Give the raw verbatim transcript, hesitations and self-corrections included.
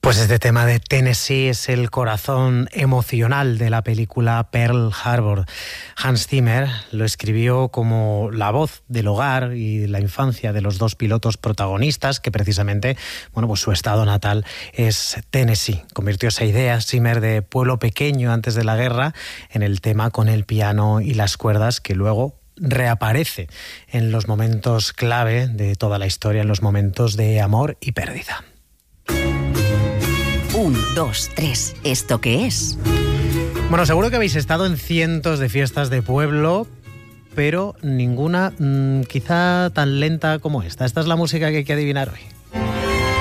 Pues este tema de Tennessee es el corazón emocional de la película Pearl Harbor. Hans Zimmer lo escribió como la voz del hogar y la infancia de los dos pilotos protagonistas, que precisamente, bueno, pues su estado natal es Tennessee. Convirtió esa idea Zimmer de pueblo pequeño antes de la guerra en el tema con el piano y las cuerdas, que luego reaparece en los momentos clave de toda la historia, en los momentos de amor y pérdida. Un, dos, tres. ¿Esto qué es? Bueno, seguro que habéis estado en cientos de fiestas de pueblo, pero ninguna mmm, quizá tan lenta como esta. Esta es la música que hay que adivinar hoy.